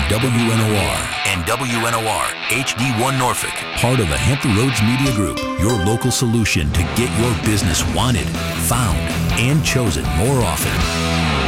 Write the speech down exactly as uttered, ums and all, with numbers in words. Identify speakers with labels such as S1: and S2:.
S1: W N O R.
S2: And W N O R H D one Norfolk.
S1: Part of the Hampton Roads Media Group, your local solution to get your business wanted, found, and chosen more often.